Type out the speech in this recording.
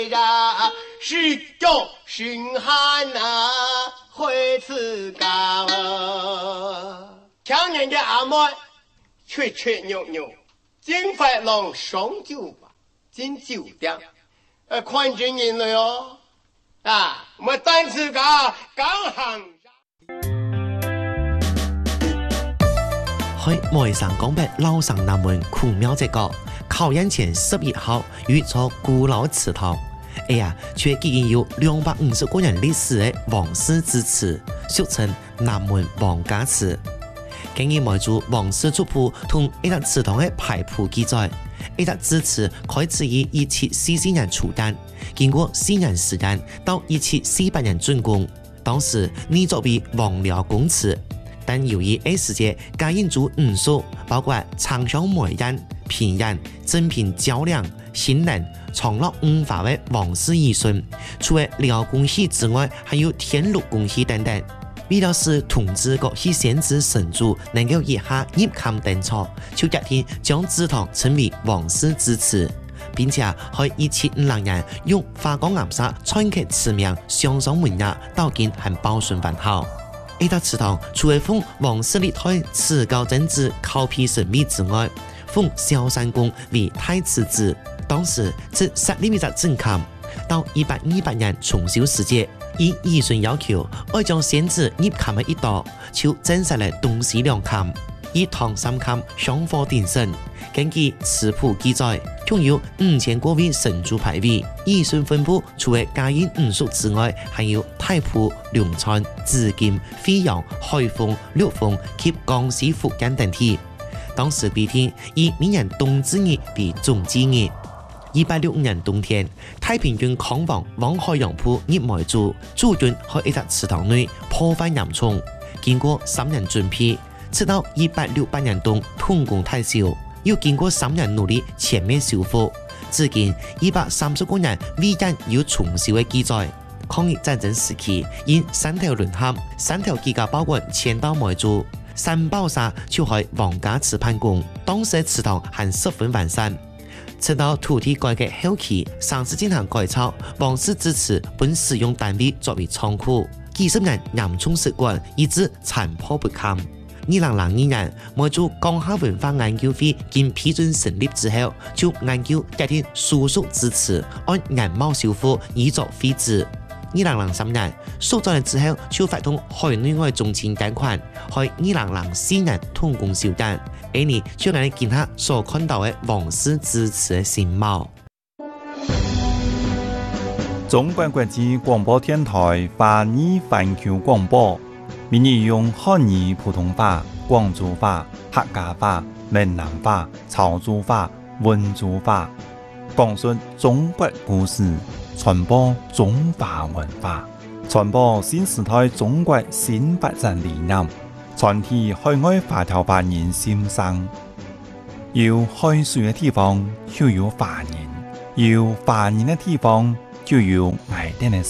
呀，是叫心寒啊，会自高。强年的阿妹，吹吹扭扭，金发龙上酒吧，进酒店，看见人了哟，啊，我单词噶刚行。 去梅山江北老上南门苦庙这个考验前11号有一座古老祠堂，哎呀，却已经有250多年历史的王氏之祠，俗称南门王家祠。根据梅族王氏族谱同一个祠堂的牌谱记载，一个之祠开始于1744年初建，经过4年时间到1748年竣工，当时拟作为王僚公祠。但由于那时节加引入元素，包括长香梅宴、平宴、珍品较量、新人、长乐5法的王氏遗训，除了辽公戏之外，还有天禄公戏等等。为了使统治各系先知神主能够一下入坎登场，就决定将祠堂称为王氏之祠，并且在1750年用花岗岩砂串刻祠名，镶上门牙，到今还保存完好。这个祠堂除了奉王氏历代持高政治考批神秘之外，奉萧山公为太子子，当时只设立一个正龛。到1828年重修时节，以遗训要求，要将先子入龛的一道，就增设了东西两龛，以唐三龛相辅鼎盛。根据祠谱记载，共有5000多位神主牌位。遗训分布除了嘉应五属之外，还有太仆、龙川、紫金、飞扬、海丰、陆丰及江西福建等地。当时规定以每年冬至日为总祭日。1865年冬天，太平军抗王王海洋铺入梅族，驻军在一个祠堂内破坏严重。经过3年准备，直到1868年冬统攻太少，又经过3年努力全面修复。至今130多年未见有重修的记载。抗日战争时期，因3条沦陷，3条机甲包管迁到梅族，3爆杀就在王家祠办公。当时的祠堂还十分完善。直到土地改革后期，尝试进行改造，王氏之祠本使用单位作为仓库，几十年严重失管，以致残破不堪。2002年，梅族江夏文化研究会经批准成立之后，就研究决定叔叔之祠按原貌修复，以作废址。2003年，苏造了之后，就发动海内外中情捐款，在2004年统共修建。这里就让你见下所看到的王氏之祠的新貌。 中国国际广播电台华语环球广播，闽语用汉语、普通话、广州话、客家话、闽南话、潮州话、温州话，讲述中国故事，传播中华文化，传播新时代中国新发展理念，传递海外华侨华人心声。有海水的地方就有华人，有华人的地方就有爱店的